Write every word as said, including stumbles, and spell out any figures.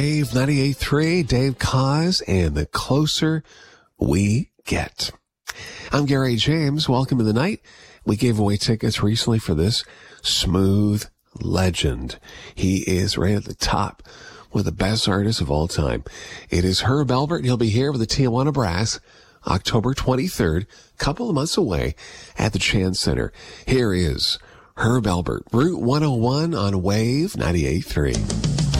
Wave ninety-eight point three, Dave Koz, and The Closer We Get. I'm Gary James. Welcome to the night. We gave away tickets recently for this smooth legend. He is right at the top, one of the best artists of all time. It is Herb Alpert. He'll be here with the Tijuana Brass October twenty-third, a couple of months away at the Chan Center. Here is Herb Alpert, Route one oh one on Wave ninety-eight point three.